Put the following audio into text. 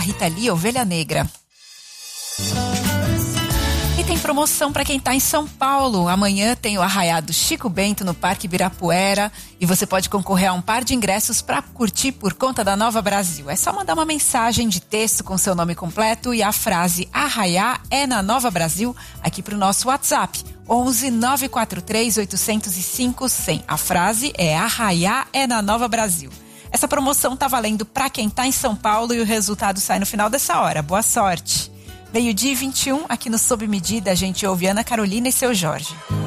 Rita Lee, Ovelha Negra. E tem promoção para quem está em São Paulo. Amanhã tem o Arraiado Chico Bento no Parque Ibirapuera e você pode concorrer a um par de ingressos para curtir por conta da Nova Brasil. É só mandar uma mensagem de texto com seu nome completo e a frase Arraiá é na Nova Brasil aqui para o nosso WhatsApp 11 943 805 100. A frase é Arraiá é na Nova Brasil. Essa promoção tá valendo para quem está em São Paulo e o resultado sai no final dessa hora. Boa sorte! Meio-dia 21, aqui no Sob Medida, a gente ouve Ana Carolina e seu Jorge.